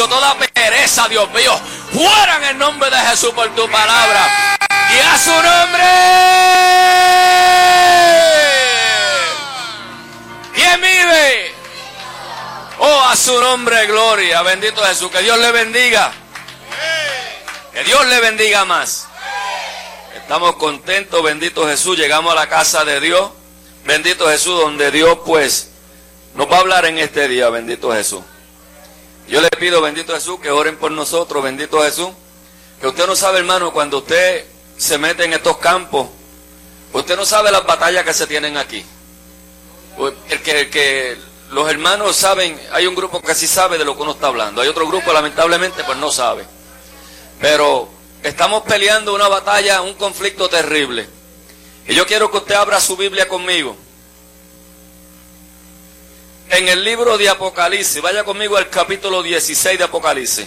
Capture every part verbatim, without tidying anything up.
toda pereza, Dios mío, fuera en el nombre de Jesús por tu palabra. Y a su nombre. ¿Quién vive? Oh, a su nombre, gloria. Bendito Jesús. Que Dios le bendiga. Que Dios le bendiga más. Estamos contentos, bendito Jesús. Llegamos a la casa de Dios. Bendito Jesús, donde Dios pues nos va a hablar en este día, bendito Jesús. Yo le pido, bendito Jesús, que oren por nosotros, bendito Jesús. Que usted no sabe, hermano, cuando usted se mete en estos campos, usted no sabe las batallas que se tienen aquí. El que, el que los hermanos saben, hay un grupo que sí sabe de lo que uno está hablando. Hay otro grupo, lamentablemente, pues no sabe. Pero estamos peleando una batalla, un conflicto terrible. Y yo quiero que usted abra su Biblia conmigo. En el libro de Apocalipsis, vaya conmigo al capítulo dieciséis de Apocalipsis.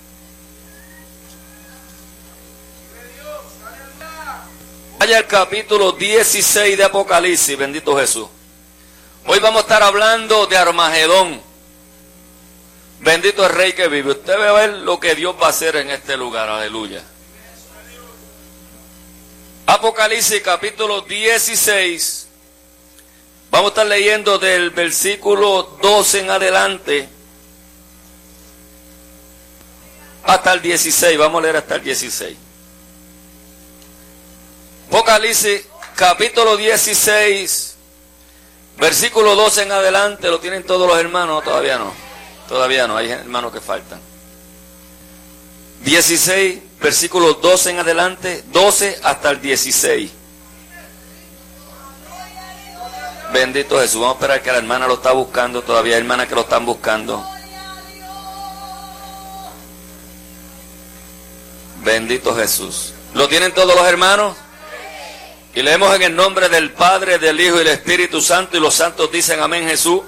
Vaya al capítulo dieciséis de Apocalipsis, bendito Jesús. Hoy vamos a estar hablando de Armagedón. Bendito el Rey que vive. Usted va a ver lo que Dios va a hacer en este lugar, aleluya. Apocalipsis capítulo dieciséis. Vamos a estar leyendo del versículo doce en adelante hasta el dieciséis. Vamos a leer hasta el dieciséis. Apocalipsis capítulo dieciséis, versículo doce en adelante. ¿Lo tienen todos los hermanos? Todavía no. Todavía no. Hay hermanos que faltan. dieciséis, versículo doce en adelante. doce hasta el dieciséis. Bendito Jesús. Vamos a esperar que la hermana lo está buscando. Todavía hay hermanas que lo están buscando. Bendito Jesús. ¿Lo tienen todos los hermanos? Y leemos en el nombre del Padre, del Hijo y del Espíritu Santo. Y los santos dicen amén, Jesús.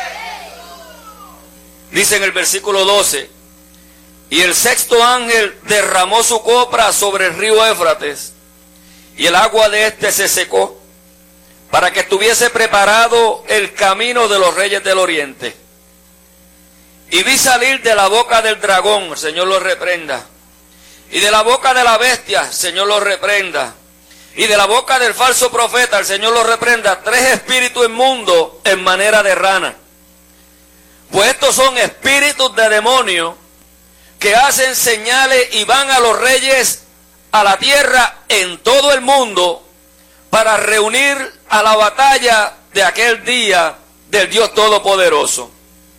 Dice en el versículo doce: y el sexto ángel derramó su copra sobre el río Éufrates, y el agua de éste se secó, para que estuviese preparado el camino de los reyes del oriente. Y vi salir de la boca del dragón, el Señor lo reprenda, y de la boca de la bestia, el Señor lo reprenda, y de la boca del falso profeta, el Señor lo reprenda, tres espíritus inmundos en manera de rana. Pues estos son espíritus de demonios que hacen señales y van a los reyes a la tierra en todo el mundo para reunir a la batalla de aquel día del Dios Todopoderoso.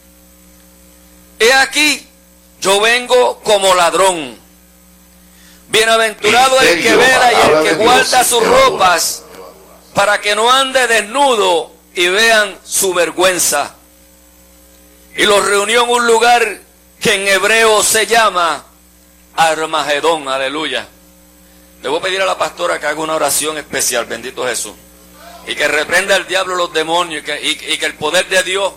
He aquí, yo vengo como ladrón. Bienaventurado el que vela y el que guarda sus ropas, para que no ande desnudo y vean su vergüenza. Y los reunió en un lugar que en hebreo se llama Armagedón, aleluya. Le voy a pedir a la pastora que haga una oración especial, bendito Jesús. Y que reprenda al diablo los demonios y que, y, y que el poder de Dios.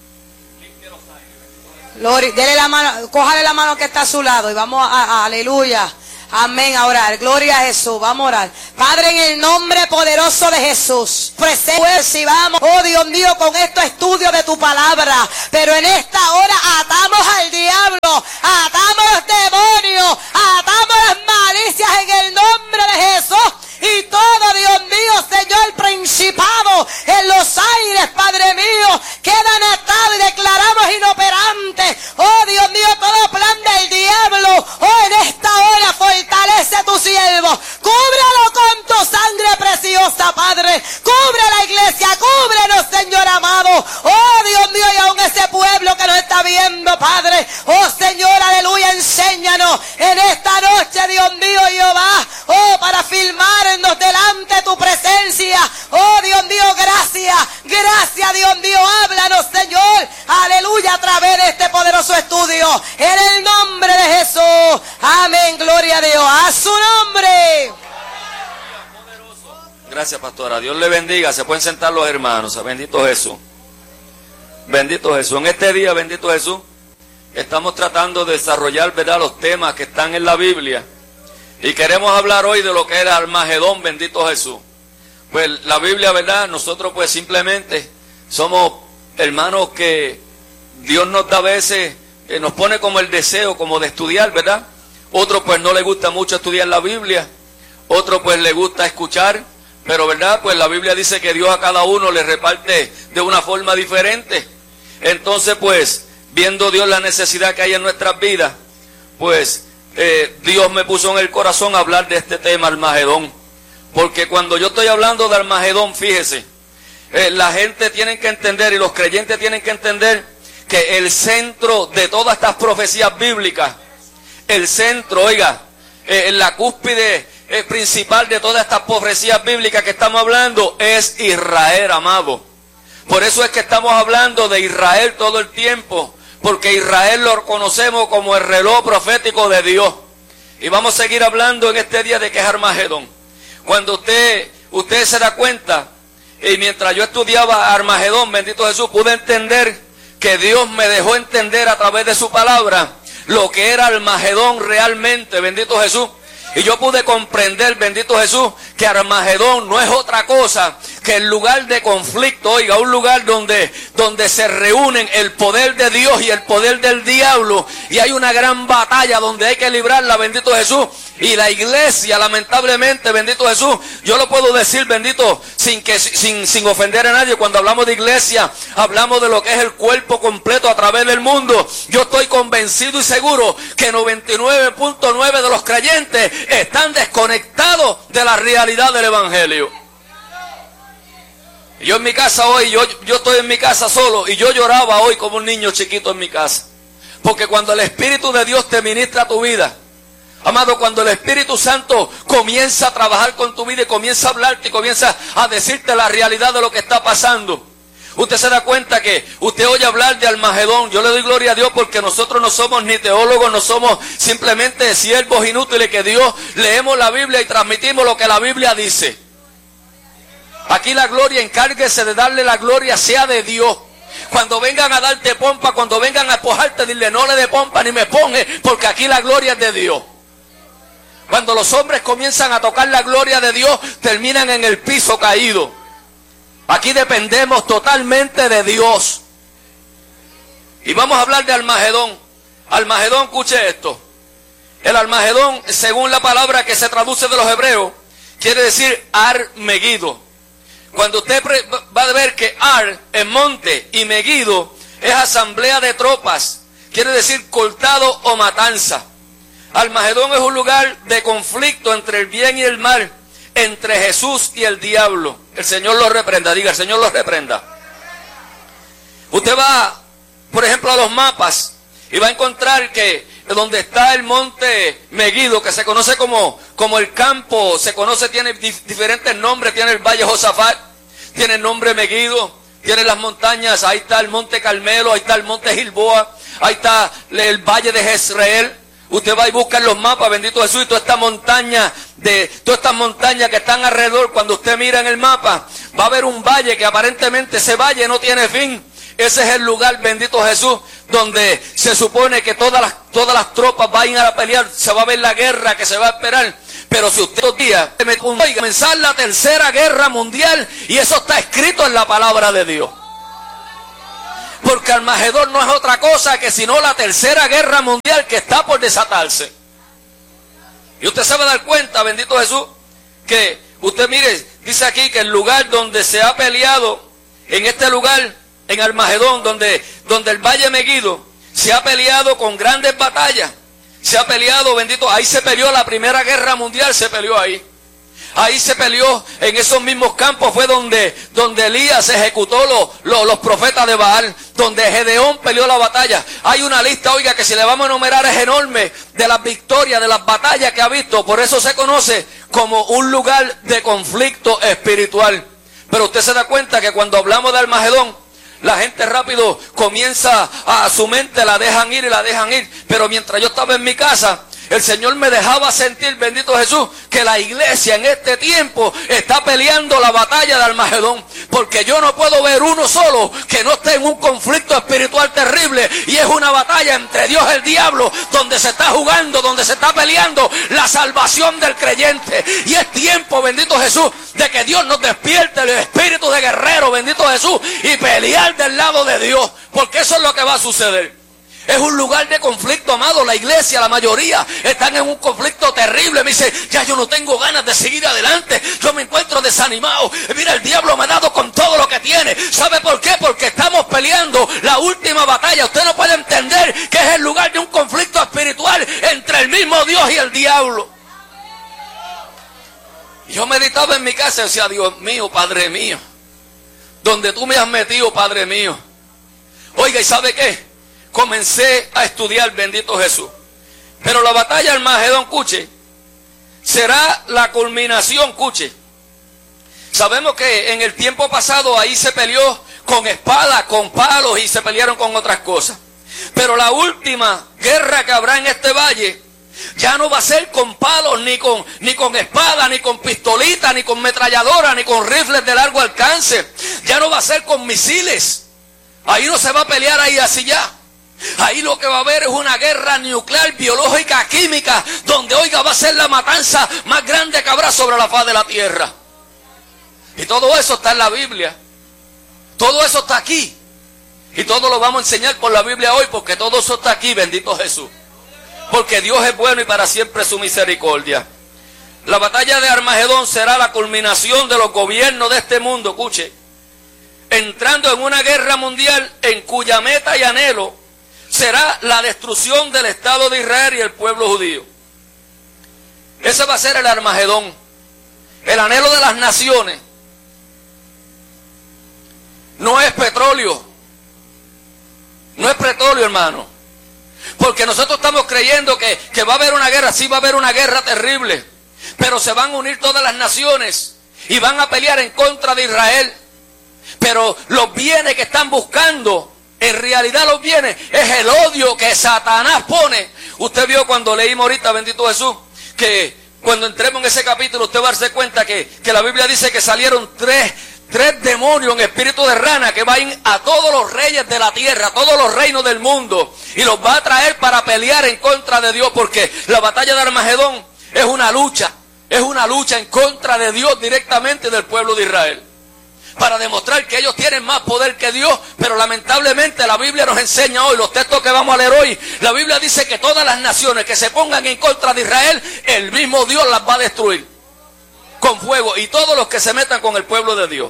Gloria, dele la mano, cójale la mano que está a su lado y vamos a, a aleluya. Amén, a orar. Gloria a Jesús. Vamos a orar. Padre, en el nombre poderoso de Jesús, presente si vamos, oh Dios mío, con estos estudios de tu palabra. Pero en esta hora atamos al diablo, atamos a los demonios, atamos las malicias en el nombre de Jesús. Y todo, Dios mío, Señor, principado en los aires, Padre mío, quedan atados y declaramos inoperantes. Oh, Dios mío, todo plan del diablo, oh, en esta hora fortalece a tu siervo. Cúbrelo con tu sangre preciosa, Padre. Cubre la iglesia, cúbrenos, Señor amado. Oh, Dios mío, y aún ese pueblo que nos está viendo, Padre. Oh, Señor, aleluya, enséñanos en esta noche, Dios mío, Jehová, oh, para filmar delante de tu presencia. Oh, Dios mío, gracias, gracias, Dios mío, háblanos, Señor, aleluya, a través de este poderoso estudio, en el nombre de Jesús, amén, gloria a Dios, a su nombre. Gracias, pastora, Dios le bendiga. Se pueden sentar los hermanos. Bendito Jesús, bendito Jesús. En este día, bendito Jesús, estamos tratando de desarrollar, ¿verdad?, los temas que están en la Biblia. Y queremos hablar hoy de lo que era Armagedón, bendito Jesús. Pues la Biblia, ¿verdad? Nosotros pues simplemente somos hermanos que Dios nos da a veces eh, nos pone como el deseo como de estudiar, ¿verdad? Otro pues no le gusta mucho estudiar la Biblia, otro pues le gusta escuchar, pero ¿verdad? Pues la Biblia dice que Dios a cada uno le reparte de una forma diferente. Entonces pues, viendo Dios la necesidad que hay en nuestras vidas, pues eh, Dios me puso en el corazón hablar de este tema, Armagedón. Porque cuando yo estoy hablando de Armagedón, fíjese, eh, la gente tiene que entender y los creyentes tienen que entender que el centro de todas estas profecías bíblicas, el centro, oiga, eh, la cúspide eh, principal de todas estas profecías bíblicas que estamos hablando es Israel, amado. Por eso es que estamos hablando de Israel todo el tiempo, porque Israel lo conocemos como el reloj profético de Dios. Y vamos a seguir hablando en este día de que es Armagedón. Cuando usted, usted se da cuenta, y mientras yo estudiaba Armagedón, bendito Jesús, pude entender que Dios me dejó entender a través de su palabra lo que era Armagedón realmente, bendito Jesús. Y yo pude comprender, bendito Jesús, que Armagedón no es otra cosa que el lugar de conflicto, oiga, un lugar donde, donde se reúnen el poder de Dios y el poder del diablo, y hay una gran batalla donde hay que librarla, bendito Jesús. Y la iglesia, lamentablemente, bendito Jesús, yo lo puedo decir, bendito, sin que sin, sin ofender a nadie. Cuando hablamos de iglesia, hablamos de lo que es el cuerpo completo a través del mundo. Yo estoy convencido y seguro que noventa y nueve punto nueve de los creyentes están desconectados de la realidad del evangelio. Yo en mi casa hoy, yo, yo estoy en mi casa solo, y yo lloraba hoy como un niño chiquito en mi casa. Porque cuando el Espíritu de Dios te ministra tu vida, amado, cuando el Espíritu Santo comienza a trabajar con tu vida y comienza a hablarte y comienza a decirte la realidad de lo que está pasando, usted se da cuenta que usted oye hablar de Armagedón. Yo le doy gloria a Dios porque nosotros no somos ni teólogos, no somos simplemente siervos inútiles que Dios leemos la Biblia y transmitimos lo que la Biblia dice. Aquí la gloria, encárguese de darle la gloria sea de Dios. Cuando vengan a darte pompa, cuando vengan a empujarte, dile no le dé pompa ni me ponga, porque aquí la gloria es de Dios. Cuando los hombres comienzan a tocar la gloria de Dios, terminan en el piso caído. Aquí dependemos totalmente de Dios. Y vamos a hablar de Armagedón. Armagedón, escuche esto. El Armagedón, según la palabra que se traduce de los hebreos, quiere decir Ar Megido. Cuando usted va a ver que Ar es monte y Megido es asamblea de tropas, quiere decir cortado o matanza. Armagedón es un lugar de conflicto entre el bien y el mal, entre Jesús y el diablo. El Señor lo reprenda, diga, el Señor lo reprenda. Usted va, por ejemplo, a los mapas y va a encontrar que donde está el monte Megido, que se conoce como, como el campo, se conoce, tiene dif diferentes nombres, tiene el Valle Josafat, tiene el nombre Megido, tiene las montañas, ahí está el monte Carmelo, ahí está el monte Gilboa, ahí está el Valle de Jezreel. Usted va y busca en los mapas, bendito Jesús, y toda esta montaña, de, todas estas montañas que están alrededor, cuando usted mira en el mapa, va a haber un valle que aparentemente ese valle no tiene fin. Ese es el lugar, bendito Jesús, donde se supone que todas las, todas las tropas van a ir a pelear, se va a ver la guerra que se va a esperar. Pero si usted los días va a comenzar la tercera guerra mundial, y eso está escrito en la palabra de Dios. Porque Armagedón no es otra cosa que sino la tercera guerra mundial que está por desatarse. Y usted se va a dar cuenta, bendito Jesús, que usted mire, dice aquí que el lugar donde se ha peleado, en este lugar, en Armagedón, donde, donde el Valle Megido, se ha peleado con grandes batallas. Se ha peleado, bendito, ahí se peleó la primera guerra mundial, se peleó ahí. Ahí se peleó, en esos mismos campos fue donde, donde Elías ejecutó los, los, los profetas de Baal, donde Gedeón peleó la batalla. Hay una lista, oiga, que si le vamos a enumerar es enorme, de las victorias, de las batallas que ha visto. Por eso se conoce como un lugar de conflicto espiritual. Pero usted se da cuenta que cuando hablamos de Armagedón, la gente rápido comienza a, a su mente, la dejan ir y la dejan ir. Pero mientras yo estaba en mi casa, el Señor me dejaba sentir, bendito Jesús, que la iglesia en este tiempo está peleando la batalla de Armagedón. Porque yo no puedo ver uno solo que no esté en un conflicto espiritual terrible. Y es una batalla entre Dios y el diablo, donde se está jugando, donde se está peleando la salvación del creyente. Y es tiempo, bendito Jesús, de que Dios nos despierte el espíritu de guerrero, bendito Jesús, y pelear del lado de Dios. Porque eso es lo que va a suceder. Es un lugar de conflicto, amado. La iglesia, la mayoría, están en un conflicto terrible. Me dice, ya yo no tengo ganas de seguir adelante. Yo me encuentro desanimado. Mira, el diablo me ha dado con todo lo que tiene. ¿Sabe por qué? Porque estamos peleando la última batalla. Usted no puede entender que es el lugar de un conflicto espiritual entre el mismo Dios y el diablo. Yo meditaba en mi casa y decía, Dios mío, Padre mío, donde tú me has metido, Padre mío. Oiga, ¿y sabe qué? Comencé a estudiar, bendito Jesús. Pero la batalla del Armagedón, escuche, será la culminación, escuche. Sabemos que en el tiempo pasado ahí se peleó con espadas, con palos y se pelearon con otras cosas. Pero la última guerra que habrá en este valle ya no va a ser con palos, ni con, ni con espada, ni con pistolita, ni con metralladora, ni con rifles de largo alcance. Ya no va a ser con misiles. Ahí no se va a pelear ahí así ya. Ahí lo que va a haber es una guerra nuclear, biológica, química, donde, oiga, va a ser la matanza más grande que habrá sobre la faz de la tierra. Y todo eso está en la Biblia. Todo eso está aquí. Y todo lo vamos a enseñar por la Biblia hoy, porque todo eso está aquí, bendito Jesús. Porque Dios es bueno y para siempre su misericordia. La batalla de Armagedón será la culminación de los gobiernos de este mundo, escuche, entrando en una guerra mundial en cuya meta y anhelo será la destrucción del Estado de Israel y el pueblo judío. Ese va a ser el Armagedón, el anhelo de las naciones. No es petróleo, no es petróleo, hermano. Porque nosotros estamos creyendo que, que va a haber una guerra, sí va a haber una guerra terrible, pero se van a unir todas las naciones y van a pelear en contra de Israel. Pero los bienes que están buscando, en realidad los bienes, es el odio que Satanás pone. Usted vio cuando leímos ahorita, bendito Jesús, que cuando entremos en ese capítulo usted va a darse cuenta que, que la Biblia dice que salieron tres Tres demonios en espíritu de rana que van a todos los reyes de la tierra, a todos los reinos del mundo, y los va a traer para pelear en contra de Dios, porque la batalla de Armagedón es una lucha, es una lucha en contra de Dios directamente del pueblo de Israel, para demostrar que ellos tienen más poder que Dios. Pero lamentablemente la Biblia nos enseña hoy, los textos que vamos a leer hoy, la Biblia dice que todas las naciones que se pongan en contra de Israel, el mismo Dios las va a destruir con fuego, y todos los que se metan con el pueblo de Dios.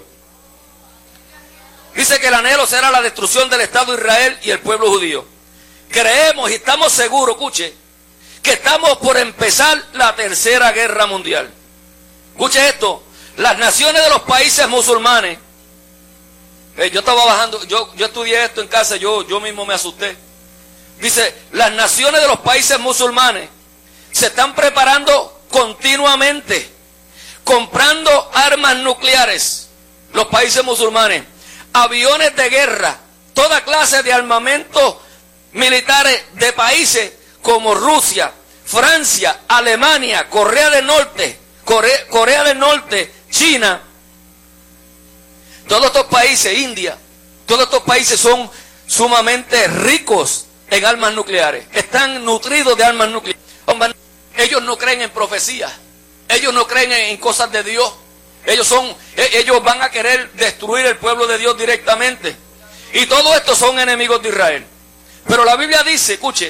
Dice que el anhelo será la destrucción del Estado de Israel y el pueblo judío. Creemos y estamos seguros, escuche, que estamos por empezar la tercera guerra mundial. Escuche esto, las naciones de los países musulmanes, eh, yo estaba bajando, yo, yo estudié esto en casa, yo, yo mismo me asusté. Dice, las naciones de los países musulmanes se están preparando continuamente, comprando armas nucleares, los países musulmanes, aviones de guerra, toda clase de armamentos militares de países como Rusia, Francia, Alemania, Corea del Norte, Corea, Corea del Norte, China. Todos estos países, India, todos estos países son sumamente ricos en armas nucleares, están nutridos de armas nucleares. Ellos no creen en profecías. Ellos no creen en cosas de Dios. Ellos son, ellos van a querer destruir el pueblo de Dios directamente. Y todos estos son enemigos de Israel. Pero la Biblia dice, escuche,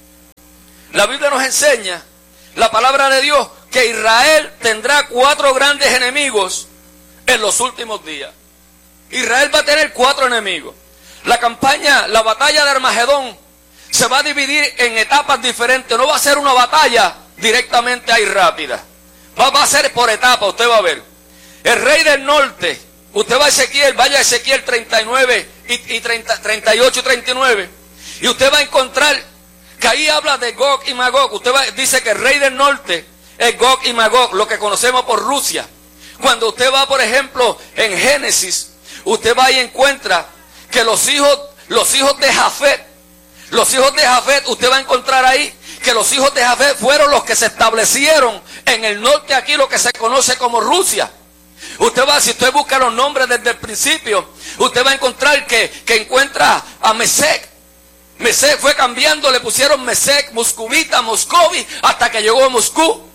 la Biblia nos enseña, la palabra de Dios, que Israel tendrá cuatro grandes enemigos en los últimos días. Israel va a tener cuatro enemigos. La campaña, la batalla de Armagedón se va a dividir en etapas diferentes. No va a ser una batalla directamente ahí rápida. Va, va a ser por etapas, usted va a ver. El rey del norte, usted va a Ezequiel, vaya a Ezequiel treinta y nueve y, y treinta, treinta y ocho y treinta y nueve. Y usted va a encontrar que ahí habla de Gog y Magog. Usted va, dice que el rey del norte es Gog y Magog, lo que conocemos por Rusia. Cuando usted va, por ejemplo, en Génesis, usted va y encuentra que los hijos, los hijos de Jafet, los hijos de Jafet, usted va a encontrar ahí que los hijos de Jafet fueron los que se establecieron en el norte, aquí lo que se conoce como Rusia. Usted va, si usted busca los nombres desde el principio, usted va a encontrar que, que encuentra a Mesec. Mesec fue cambiando, le pusieron Mesec, Moscovita, Moscovi, hasta que llegó a Moscú.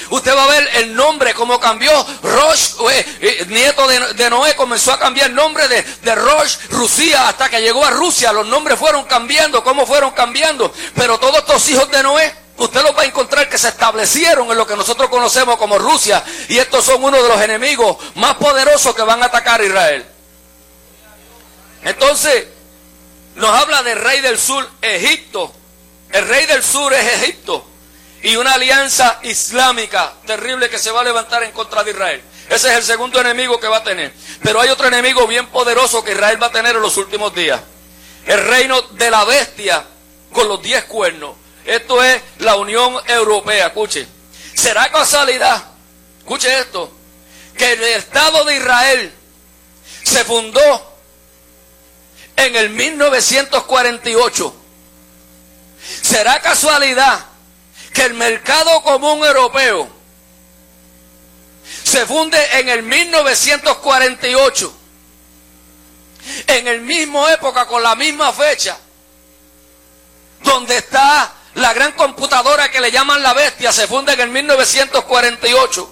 Usted va a ver el nombre, como cambió Rosh, eh, eh, nieto de, de Noé, comenzó a cambiar el nombre de, de Rosh, Rusia, hasta que llegó a Rusia. Los nombres fueron cambiando, cómo fueron cambiando. Pero todos estos hijos de Noé, usted los va a encontrar que se establecieron en lo que nosotros conocemos como Rusia. Y estos son uno de los enemigos más poderosos que van a atacar a Israel. Entonces, nos habla del rey del sur, Egipto. El rey del sur es Egipto. Y una alianza islámica terrible que se va a levantar en contra de Israel. Ese es el segundo enemigo que va a tener. Pero hay otro enemigo bien poderoso que Israel va a tener en los últimos días. El reino de la bestia con los diez cuernos. Esto es la Unión Europea. Escuche. ¿Será casualidad? Escuche esto. Que el Estado de Israel se fundó en el mil novecientos cuarenta y ocho. ¿Será casualidad que el mercado común europeo se funde en el mil novecientos cuarenta y ocho? En el mismo época, con la misma fecha, donde está la gran computadora que le llaman la bestia, se funde en el mil novecientos cuarenta y ocho.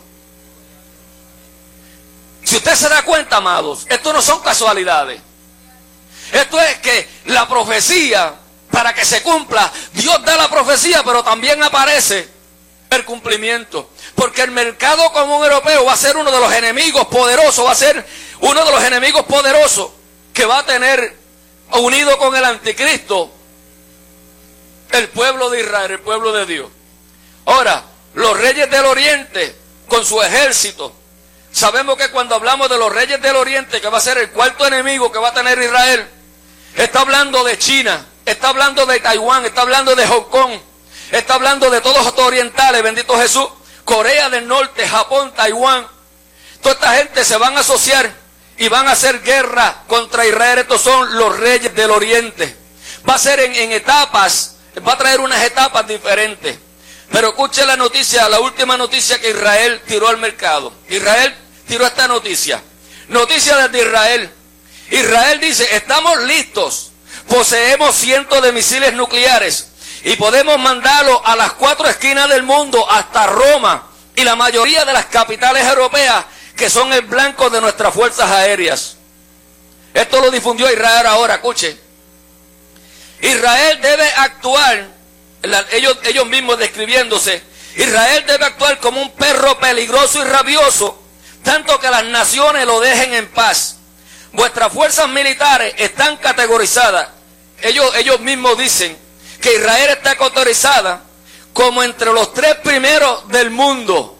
Si usted se da cuenta, amados, esto no son casualidades. Esto es que la profecía, para que se cumpla, Dios da la profecía, pero también aparece el cumplimiento. Porque el mercado común europeo va a ser uno de los enemigos poderosos, va a ser uno de los enemigos poderosos que va a tener unido con el anticristo el pueblo de Israel, el pueblo de Dios. Ahora, los reyes del oriente con su ejército. Sabemos que cuando hablamos de los reyes del oriente, que va a ser el cuarto enemigo que va a tener Israel, está hablando de China, está hablando de Taiwán, está hablando de Hong Kong, está hablando de todos los orientales, bendito Jesús, Corea del Norte, Japón, Taiwán. Toda esta gente se van a asociar y van a hacer guerra contra Israel. Estos son los reyes del oriente. Va a ser en, en etapas, va a traer unas etapas diferentes. Pero escuche la noticia, la última noticia que Israel tiró al mercado. Israel tiró esta noticia. Noticia desde Israel. Israel dice, estamos listos. Poseemos cientos de misiles nucleares y podemos mandarlos a las cuatro esquinas del mundo, hasta Roma y la mayoría de las capitales europeas que son el blanco de nuestras fuerzas aéreas. Esto lo difundió Israel ahora, escuche. Israel debe actuar, ellos, ellos mismos describiéndose, Israel debe actuar como un perro peligroso y rabioso, tanto que las naciones lo dejen en paz. Vuestras fuerzas militares están categorizadas. Ellos, ellos mismos dicen que Israel está categorizada como entre los tres primeros del mundo.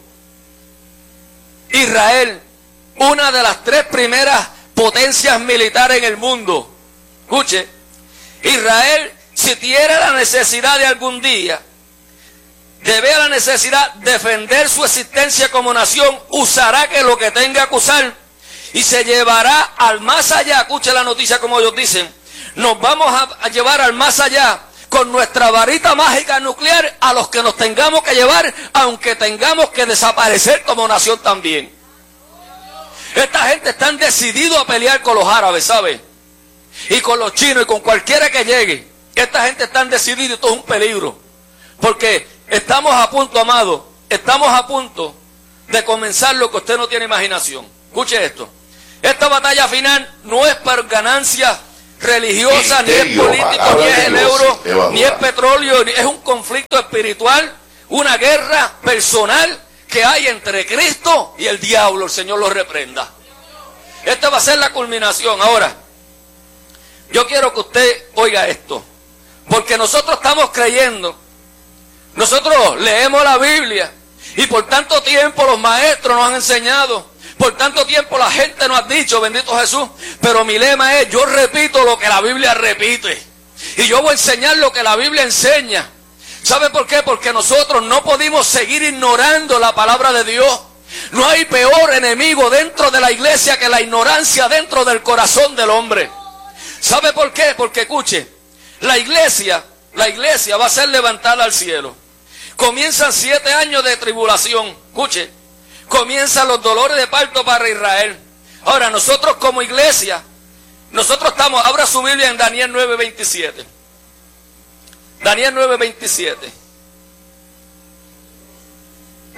Israel, una de las tres primeras potencias militares en el mundo. Escuche, Israel, si tiene la necesidad de algún día, debe la necesidad de defender su existencia como nación, usará que lo que tenga que usar y se llevará al más allá. Escuche la noticia como ellos dicen. Nos vamos a, a llevar al más allá con nuestra varita mágica nuclear a los que nos tengamos que llevar, aunque tengamos que desaparecer como nación también. Esta gente está decidida a pelear con los árabes, ¿sabe? Y con los chinos y con cualquiera que llegue. Esta gente está decidida y esto es un peligro. Porque estamos a punto, amado, estamos a punto de comenzar lo que usted no tiene imaginación. Escuche esto. Esta batalla final no es por ganancia religiosa, ni es político, ni es el euro, ni es petróleo, ni es un conflicto espiritual, una guerra personal que hay entre Cristo y el diablo. El Señor lo reprenda. Esta va a ser la culminación. Ahora, yo quiero que usted oiga esto, porque nosotros estamos creyendo, nosotros leemos la Biblia y por tanto tiempo los maestros nos han enseñado, por tanto tiempo la gente nos ha dicho, bendito Jesús, pero mi lema es, yo repito lo que la Biblia repite y yo voy a enseñar lo que la Biblia enseña. ¿Sabe por qué? Porque nosotros no podemos seguir ignorando la palabra de Dios. No hay peor enemigo dentro de la iglesia que la ignorancia dentro del corazón del hombre. ¿Sabe por qué? Porque escuche, la iglesia, la iglesia va a ser levantada al cielo. Comienzan siete años de tribulación. Escuche, comienzan los dolores de parto para Israel. Ahora nosotros como iglesia, nosotros estamos, abra su Biblia en Daniel nueve veintisiete. Daniel nueve veintisiete.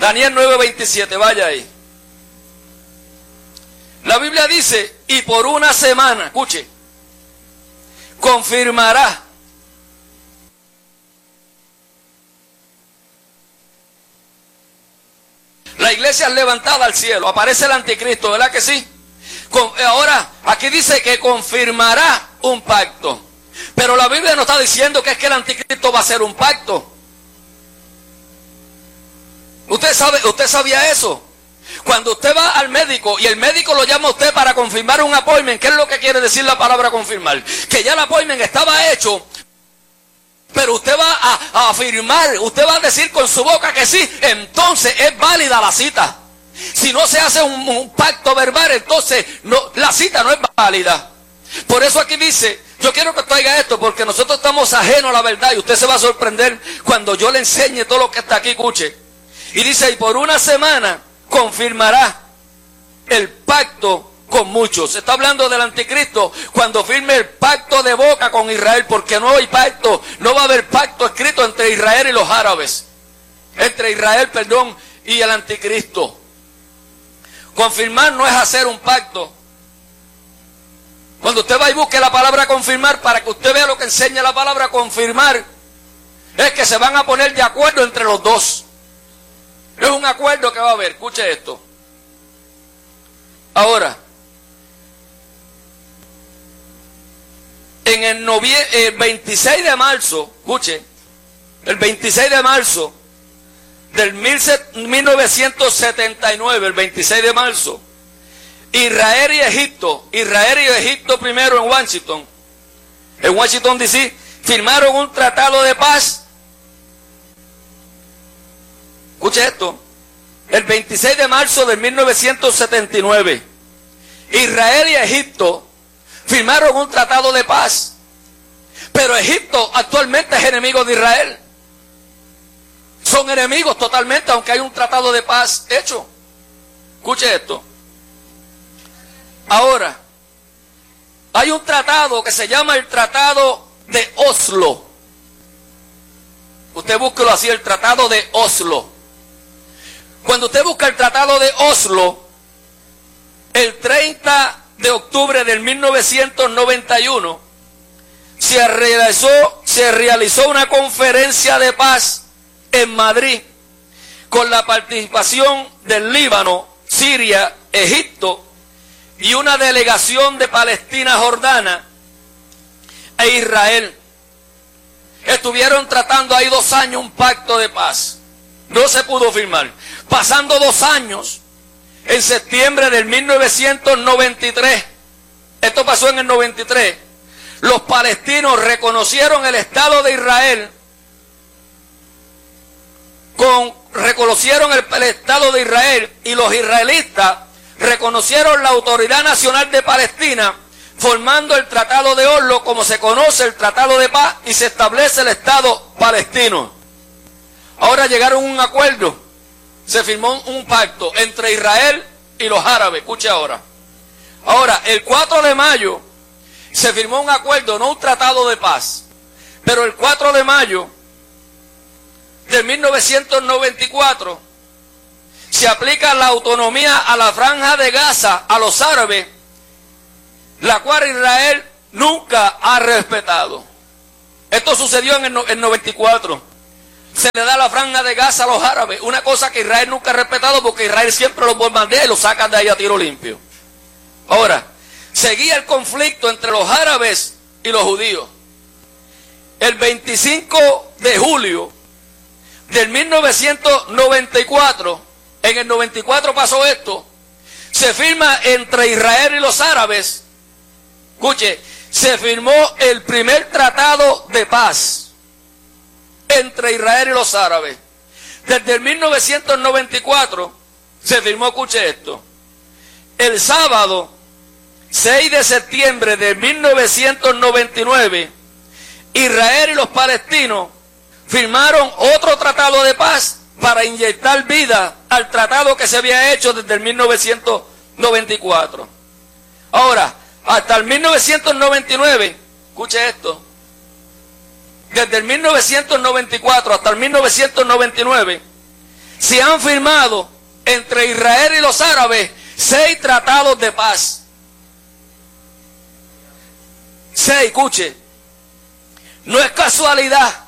Daniel nueve veintisiete, vaya ahí. La Biblia dice, y por una semana, escuche, confirmará la iglesia es levantada al cielo, aparece el anticristo, ¿verdad que sí? Con, ahora, aquí dice que confirmará un pacto, pero la Biblia no está diciendo que es que el anticristo va a hacer un pacto. ¿Usted sabe, usted sabía eso? Cuando usted va al médico y el médico lo llama a usted para confirmar un appointment, ¿qué es lo que quiere decir la palabra confirmar? Que ya el appointment estaba hecho, pero usted va a, a afirmar, usted va a decir con su boca que sí, entonces es válida la cita. Si no se hace un, un pacto verbal, entonces no, la cita no es válida. Por eso aquí dice, yo quiero que usted oiga esto, porque nosotros estamos ajenos a la verdad y usted se va a sorprender cuando yo le enseñe todo lo que está aquí, escuche. Y dice, y por una semana confirmará el pacto con muchos. Se está hablando del anticristo cuando firme el pacto de boca con Israel, porque no hay pacto, no va a haber pacto escrito entre Israel y los árabes, entre Israel, perdón, y el anticristo. Confirmar no es hacer un pacto. Cuando usted va y busque la palabra confirmar, para que usted vea lo que enseña la palabra confirmar, es que se van a poner de acuerdo entre los dos. Es un acuerdo que va a haber. Escuche esto. Ahora, en el, novie- el veintiséis de marzo, escuche, el veintiséis de marzo del mil novecientos setenta y nueve, el veintiséis de marzo, Israel y Egipto, Israel y Egipto primero en Washington, en Washington D C, firmaron un tratado de paz. Escuche esto, el veintiséis de marzo de mil novecientos setenta y nueve, Israel y Egipto firmaron un tratado de paz, pero Egipto actualmente es enemigo de Israel. Son enemigos totalmente, aunque hay un tratado de paz hecho. Escuche esto. Ahora, hay un tratado que se llama el Tratado de Oslo. Usted búsquelo así, el Tratado de Oslo. Cuando usted busca el Tratado de Oslo, el treinta de octubre del mil novecientos noventa y uno, se realizó, se realizó una conferencia de paz en Madrid, con la participación del Líbano, Siria, Egipto y una delegación de Palestina, Jordania e Israel. Estuvieron tratando ahí dos años un pacto de paz. No se pudo firmar. Pasando dos años, en septiembre del mil novecientos noventa y tres, esto pasó en el noventa y tres, los palestinos reconocieron el Estado de Israel, con, reconocieron el, el Estado de Israel, y los israelitas reconocieron la Autoridad Nacional de Palestina, formando el Tratado de Oslo, como se conoce el Tratado de Paz, y se establece el Estado palestino. Ahora llegaron a un acuerdo, se firmó un pacto entre Israel y los árabes. Escuche ahora. Ahora, el cuatro de mayo se firmó un acuerdo, no un tratado de paz, pero el cuatro de mayo de mil novecientos noventa y cuatro se aplica la autonomía a la franja de Gaza, a los árabes, la cual Israel nunca ha respetado. Esto sucedió en el, no, el noventa y cuatro. Se le da la franja de Gaza a los árabes, una cosa que Israel nunca ha respetado, porque Israel siempre los bombardea y los saca de ahí a tiro limpio. Ahora, seguía el conflicto entre los árabes y los judíos. El veinticinco de julio del mil novecientos noventa y cuatro, en el noventa y cuatro pasó esto, se firma entre Israel y los árabes, escuche, se firmó el primer tratado de paz entre Israel y los árabes. Desde el mil novecientos noventa y cuatro se firmó, escuche esto, el sábado seis de septiembre de mil novecientos noventa y nueve, Israel y los palestinos firmaron otro tratado de paz para inyectar vida al tratado que se había hecho desde el mil novecientos noventa y cuatro. Ahora, hasta el mil novecientos noventa y nueve, escuche esto, desde el mil novecientos noventa y cuatro hasta el mil novecientos noventa y nueve, se han firmado entre Israel y los árabes seis tratados de paz. Seis, escuche. No es casualidad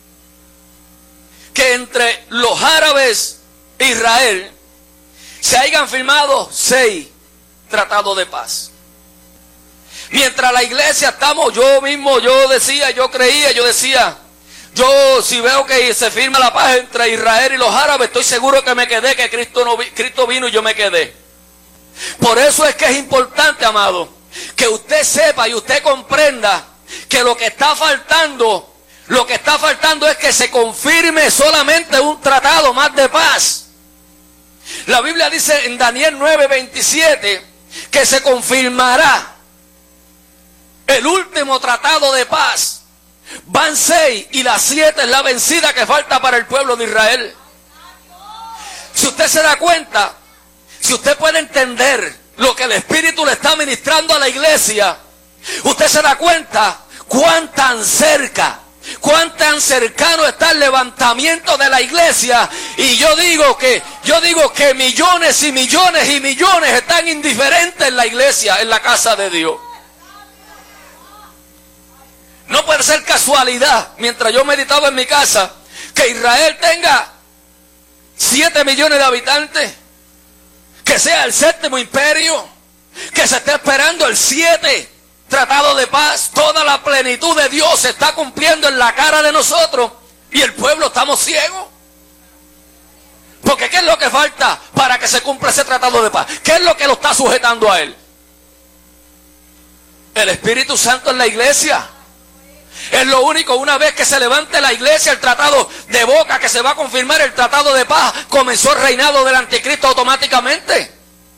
que entre los árabes e Israel se hayan firmado seis tratados de paz. Mientras la iglesia estamos, yo mismo, yo decía, yo creía, yo decía, yo si veo que se firma la paz entre Israel y los árabes, estoy seguro que me quedé, que Cristo, no, Cristo vino y yo me quedé. Por eso es que es importante, amado, que usted sepa y usted comprenda que lo que está faltando, lo que está faltando es que se confirme solamente un tratado más de paz. La Biblia dice en Daniel nueve veintisiete que se confirmará el último tratado de paz. Van seis y la siete es la vencida que falta para el pueblo de Israel. Si usted se da cuenta, si usted puede entender lo que el Espíritu le está ministrando a la iglesia, usted se da cuenta cuán tan cerca, cuán tan cercano está el levantamiento de la iglesia. Y yo digo que, yo digo que millones y millones y millones están indiferentes en la iglesia, en la casa de Dios. No puede ser casualidad, mientras yo meditaba en mi casa, que Israel tenga siete millones de habitantes, que sea el séptimo imperio, que se esté esperando el siete tratado de paz. Toda la plenitud de Dios se está cumpliendo en la cara de nosotros y el pueblo estamos ciegos. Porque ¿qué es lo que falta para que se cumpla ese tratado de paz? ¿Qué es lo que lo está sujetando a él? El Espíritu Santo en la iglesia. Es lo único. Una vez que se levante la iglesia, el tratado de boca, que se va a confirmar el tratado de paz, comenzó el reinado del anticristo automáticamente.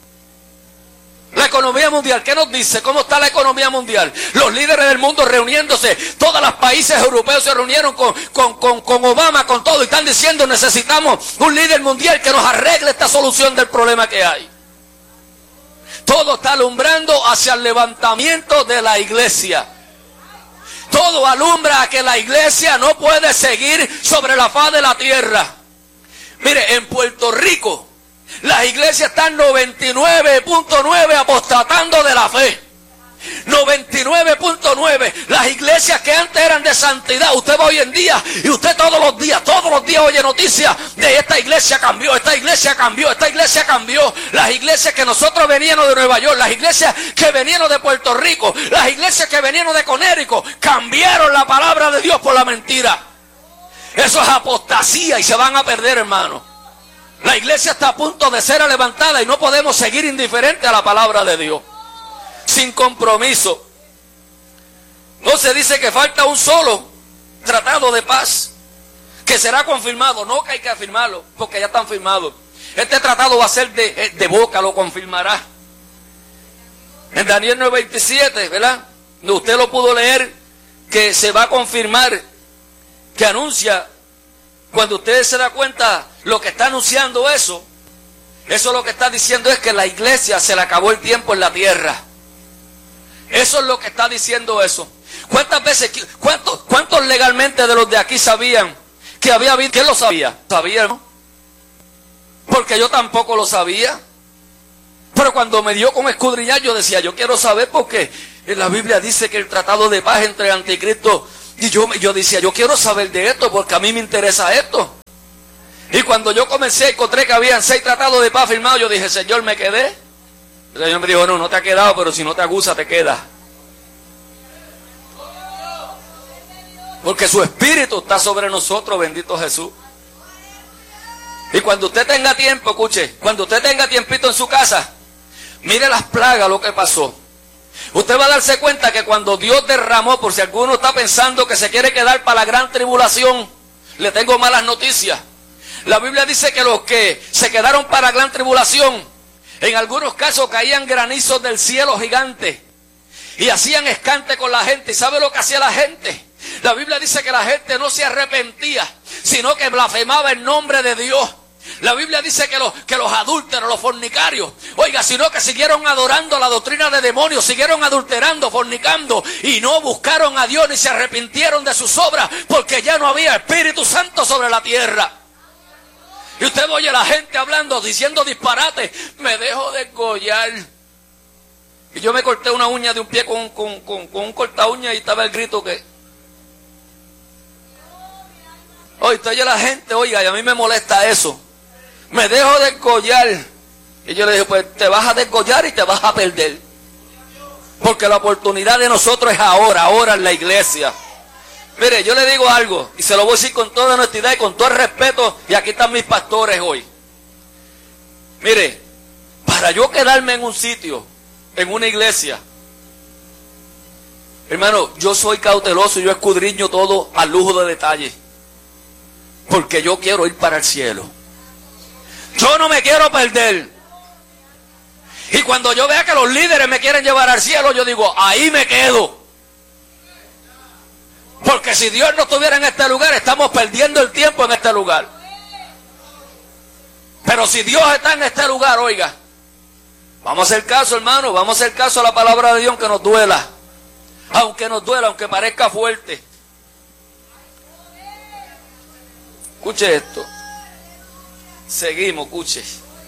La economía mundial, ¿qué nos dice? ¿Cómo está la economía mundial? Los líderes del mundo reuniéndose, todos los países europeos se reunieron con, con, con, con Obama, con todo, y están diciendo: necesitamos un líder mundial que nos arregle esta solución del problema que hay. Todo está alumbrando hacia el levantamiento de la iglesia. Todo alumbra a que la iglesia no puede seguir sobre la faz de la tierra. Mire, en Puerto Rico las iglesias están noventa y nueve punto nueve apostatando de la fe. noventa y nueve punto nueve. Las iglesias que antes eran de santidad, usted va hoy en día y usted todos los días, todos los días oye noticias de esta iglesia cambió, esta iglesia cambió, esta iglesia cambió. Las iglesias que nosotros veníamos de Nueva York, las iglesias que venían de Puerto Rico, las iglesias que venían de Connecticut, cambiaron la palabra de Dios por la mentira. Eso es apostasía y se van a perder, hermano. La iglesia está a punto de ser levantada y no podemos seguir indiferentes a la palabra de Dios, sin compromiso. No se dice que falta un solo tratado de paz que será confirmado. No que hay que firmarlo, porque ya están firmados. Este tratado va a ser de, de boca, lo confirmará. En Daniel nueve veintisiete, ¿verdad? Usted lo pudo leer, que se va a confirmar, que anuncia. Cuando usted se da cuenta lo que está anunciando eso, eso lo que está diciendo es que la iglesia se le acabó el tiempo en la tierra. Eso es lo que está diciendo eso. ¿Cuántas veces, cuántos, cuántos legalmente de los de aquí sabían que había habido? ¿Quién lo sabía? ¿Sabía, no? Porque yo tampoco lo sabía. Pero cuando me dio con escudriñar, yo decía, yo quiero saber, porque en la Biblia dice que el tratado de paz entre el anticristo, y yo, yo decía, yo quiero saber de esto porque a mí me interesa esto. Y cuando yo comencé, encontré que habían seis tratados de paz firmados, yo dije, Señor, me quedé. El Señor me dijo, no, no te ha quedado, pero si no te acusa, te queda. Porque su Espíritu está sobre nosotros, bendito Jesús. Y cuando usted tenga tiempo, escuche, cuando usted tenga tiempito en su casa, mire las plagas, lo que pasó. Usted va a darse cuenta que cuando Dios derramó, por si alguno está pensando que se quiere quedar para la gran tribulación, le tengo malas noticias. La Biblia dice que los que se quedaron para la gran tribulación, en algunos casos caían granizos del cielo gigantes y hacían escante con la gente. ¿Y sabe lo que hacía la gente? La Biblia dice que la gente no se arrepentía, sino que blasfemaba el nombre de Dios. La Biblia dice que los, que los adúlteros, los fornicarios, oiga, sino que siguieron adorando la doctrina de demonios, siguieron adulterando, fornicando, y no buscaron a Dios ni se arrepintieron de sus obras, porque ya no había Espíritu Santo sobre la tierra. Y usted oye a la gente hablando, diciendo disparates. Me dejo desgollar. Y yo me corté una uña de un pie con, con, con, con un corta uña y estaba el grito que... Oye, usted oye a la gente, oiga, y a mí me molesta eso. Me dejo desgollar. Y yo le dije, pues te vas a desgollar y te vas a perder. Porque la oportunidad de nosotros es ahora, ahora en la iglesia. Mire, yo le digo algo, y se lo voy a decir con toda honestidad y con todo el respeto, y aquí están mis pastores hoy. Mire, para yo quedarme en un sitio, en una iglesia, hermano, yo soy cauteloso, yo escudriño todo al lujo de detalle. Porque yo quiero ir para el cielo. Yo no me quiero perder. Y cuando yo vea que los líderes me quieren llevar al cielo, yo digo, ahí me quedo. Porque si Dios no estuviera en este lugar, estamos perdiendo el tiempo en este lugar. Pero si Dios está en este lugar, oiga, vamos a hacer caso, hermano, vamos a hacer caso a la palabra de Dios, aunque nos duela. Aunque nos duela, aunque parezca fuerte. Escuche esto. Seguimos, escuche.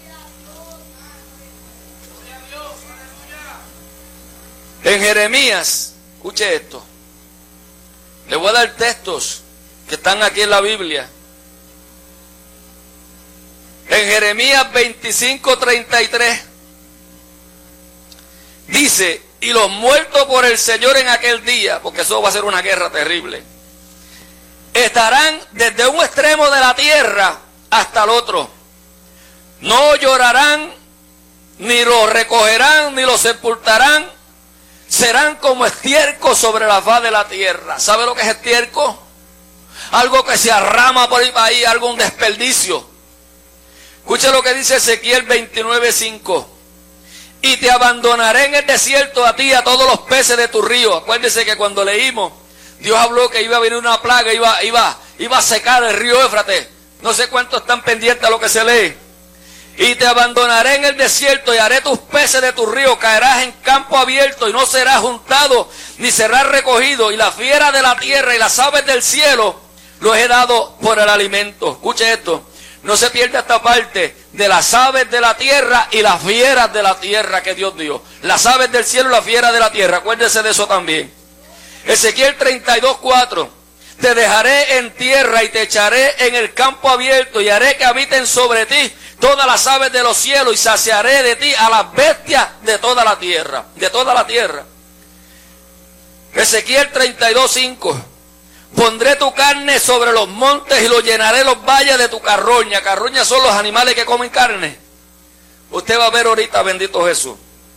En Jeremías, escuche esto. Le voy a dar textos que están aquí en la Biblia. En Jeremías veinticinco, treinta y tres. Dice, y los muertos por el Señor en aquel día, porque eso va a ser una guerra terrible, estarán desde un extremo de la tierra hasta el otro. No llorarán, ni los recogerán, ni los sepultarán. Serán como estiércol sobre la faz de la tierra. ¿Sabe lo que es estiércol? Algo que se arrama por ahí, algo, un desperdicio. Escuche lo que dice Ezequiel veintinueve, cinco. Y te abandonaré en el desierto a ti y a todos los peces de tu río. Acuérdese que cuando leímos, Dios habló que iba a venir una plaga, iba, iba, iba a secar el río Éufrates. No sé cuántos están pendientes a lo que se lee. Y te abandonaré en el desierto y haré tus peces de tu río, caerás en campo abierto y no serás juntado ni serás recogido. Y la fiera de la tierra y las aves del cielo los he dado por el alimento. Escuche esto, no se pierda esta parte de las aves de la tierra y las fieras de la tierra que Dios dio. Las aves del cielo y las fieras de la tierra, acuérdese de eso también. Ezequiel treinta y dos, cuatro. Te dejaré en tierra y te echaré en el campo abierto y haré que habiten sobre ti todas las aves de los cielos y saciaré de ti a las bestias de toda la tierra, de toda la tierra. Ezequiel treinta y dos, cinco. Pondré tu carne sobre los montes y lo llenaré los valles de tu carroña. Carroña son los animales que comen carne. Usted va a ver ahorita, bendito Jesús.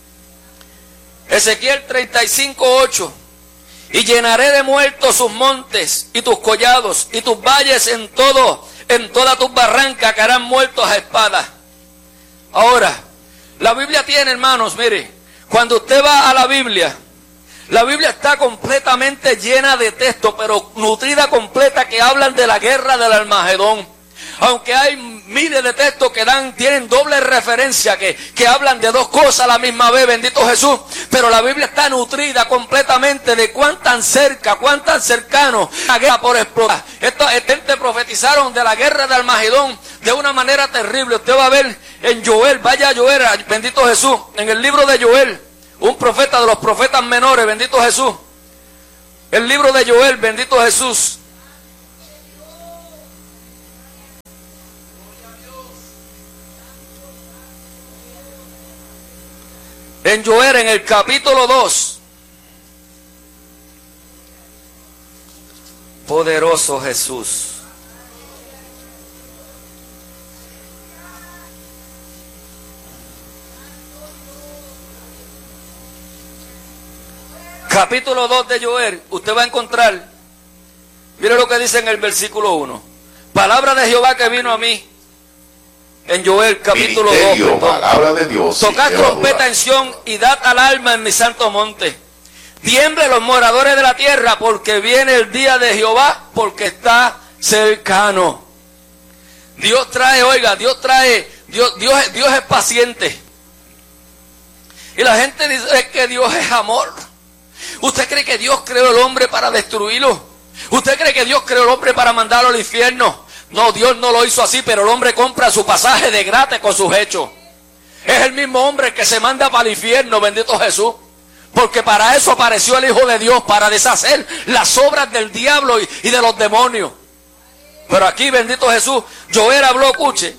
Ezequiel treinta y cinco, ocho. Y llenaré de muertos sus montes y tus collados y tus valles en todo, en todas tus barrancas caerán muertos a espada. Ahora, la Biblia tiene, hermanos, mire, cuando usted va a la Biblia, la Biblia está completamente llena de textos, pero nutrida completa, que hablan de la guerra del Armagedón. Aunque hay miles de textos que dan, tienen doble referencia, que, que hablan de dos cosas a la misma vez, bendito Jesús. Pero la Biblia está nutrida completamente de cuán tan cerca, cuán tan cercano la guerra por explotar. Estos gente profetizaron de la guerra de Armagedón de una manera terrible. Usted va a ver en Joel, vaya a Joel, bendito Jesús, en el libro de Joel, un profeta de los profetas menores, bendito Jesús. El libro de Joel, bendito Jesús. En Joel, en el capítulo dos. Poderoso Jesús. Capítulo dos de Joel, usted va a encontrar, mire lo que dice en el versículo uno. Palabra de Jehová que vino a mí. En Joel capítulo dos, palabra de Dios. Tocad trompeta en Sión y dad alarma en mi santo monte. Tiemble los moradores de la tierra, porque viene el día de Jehová, porque está cercano. Dios trae, oiga, Dios trae, Dios, Dios, Dios es paciente. Y la gente dice es que Dios es amor. ¿Usted cree que Dios creó el hombre para destruirlo? ¿Usted cree que Dios creó el hombre para mandarlo al infierno? No, Dios no lo hizo así, pero el hombre compra su pasaje de gratis con sus hechos. Es el mismo hombre que se manda para el infierno, bendito Jesús. Porque para eso apareció el Hijo de Dios, para deshacer las obras del diablo y, y de los demonios. Pero aquí, bendito Jesús, Joel habló, escuche,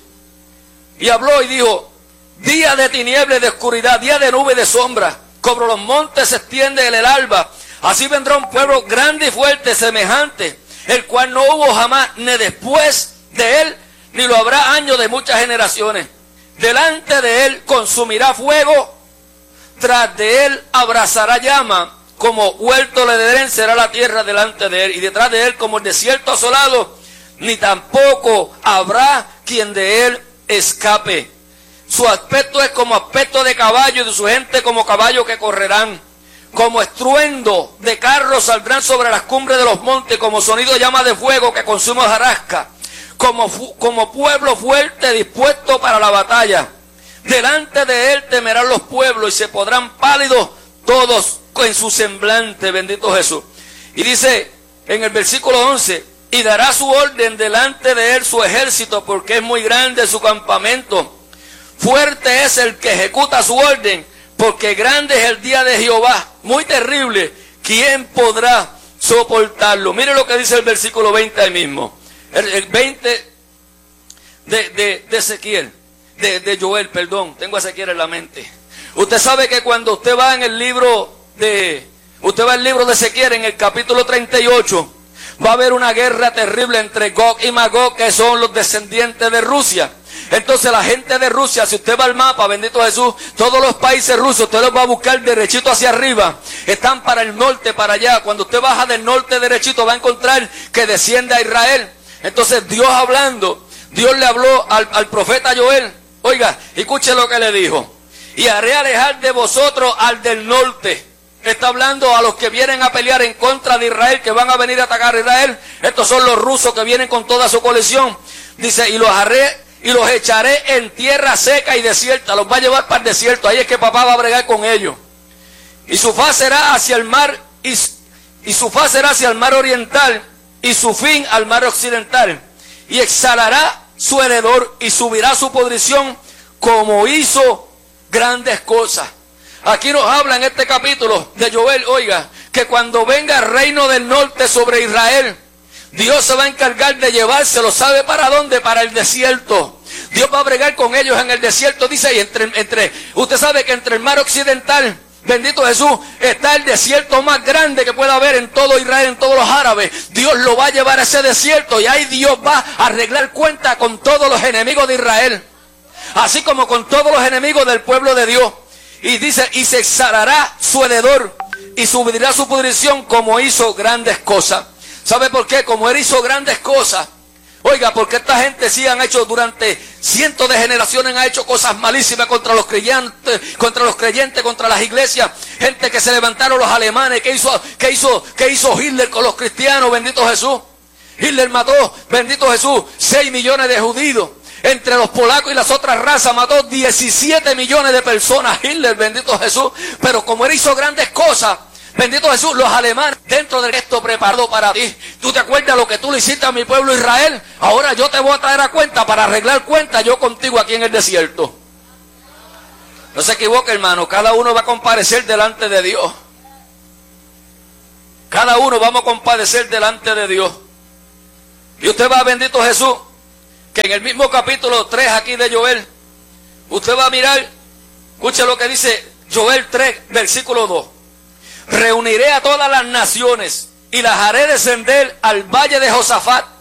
y habló y dijo: día de tiniebla y de oscuridad, día de nube y de sombra, sobre los montes se extiende el alba. Así vendrá un pueblo grande y fuerte, semejante, el cual no hubo jamás, ni después de él, ni lo habrá años de muchas generaciones. Delante de él consumirá fuego, tras de él abrazará llama, como huerto de Edén será la tierra delante de él, y detrás de él como el desierto asolado, ni tampoco habrá quien de él escape. Su aspecto es como aspecto de caballo, y de su gente como caballos que correrán. Como estruendo de carros saldrán sobre las cumbres de los montes, como sonido de llama de fuego que consume hojarasca. Como, como pueblo fuerte dispuesto para la batalla. Delante de él temerán los pueblos y se podrán pálidos todos en su semblante, bendito Jesús. Y dice en el versículo once: y dará su orden delante de él su ejército, porque es muy grande su campamento. Fuerte es el que ejecuta su orden, porque grande es el día de Jehová, muy terrible. ¿Quién podrá soportarlo? Mire lo que dice el versículo veinte ahí mismo. El, el veinte de, de, de Ezequiel, de, de Joel, perdón, tengo a Ezequiel en la mente. Usted sabe que cuando usted va en el libro de, usted va al libro de Ezequiel, en el capítulo treinta y ocho, va a haber una guerra terrible entre Gog y Magog, que son los descendientes de Rusia. Entonces la gente de Rusia, si usted va al mapa, bendito Jesús, todos los países rusos, usted los va a buscar derechito hacia arriba, están para el norte, para allá. Cuando usted baja del norte derechito va a encontrar que desciende a Israel. Entonces Dios hablando, Dios le habló al, al profeta Joel, oiga, escuche lo que le dijo: y haré alejar de vosotros al del norte. Está hablando a los que vienen a pelear en contra de Israel, que van a venir a atacar a Israel. Estos son los rusos que vienen con toda su coalición. Dice: y los haré y los echaré en tierra seca y desierta. Los va a llevar para el desierto. Ahí es que papá va a bregar con ellos. Y su faz será hacia el mar, y, y su faz será hacia el mar oriental, y su fin al mar occidental. Y exhalará su heredor, y subirá su podrición, como hizo grandes cosas. Aquí nos habla en este capítulo de Joel, oiga, que cuando venga el reino del norte sobre Israel, Dios se va a encargar de llevárselo. ¿Sabe para dónde? Para el desierto. Dios va a bregar con ellos en el desierto. Dice, y entre, entre, usted sabe que entre el mar occidental, bendito Jesús, está el desierto más grande que pueda haber en todo Israel, en todos los árabes. Dios lo va a llevar a ese desierto, y ahí Dios va a arreglar cuenta con todos los enemigos de Israel, así como con todos los enemigos del pueblo de Dios. Y dice, y se exhalará su heredor, y subirá su pudrición, como hizo grandes cosas. ¿Sabe por qué? Como él hizo grandes cosas. Oiga, porque esta gente sí han hecho durante cientos de generaciones, ha hecho cosas malísimas contra los creyentes, contra los creyentes, contra las iglesias. Gente que se levantaron los alemanes, que hizo, que hizo, que hizo Hitler con los cristianos, bendito Jesús. Hitler mató, bendito Jesús, seis millones de judíos. Entre los polacos y las otras razas mató diecisiete millones de personas, Hitler, bendito Jesús. Pero como él hizo grandes cosas, bendito Jesús, los alemanes, dentro de esto preparado para ti. ¿Tú te acuerdas lo que tú le hiciste a mi pueblo Israel? Ahora yo te voy a traer a cuenta, para arreglar cuenta yo contigo aquí en el desierto. No se equivoque, hermano, cada uno va a comparecer delante de Dios. Cada uno vamos a compadecer delante de Dios. Y usted va, bendito Jesús, que en el mismo capítulo tres aquí de Joel, usted va a mirar, escuche lo que dice Joel tres, versículo dos. Reuniré a todas las naciones y las haré descender al valle de Josafat,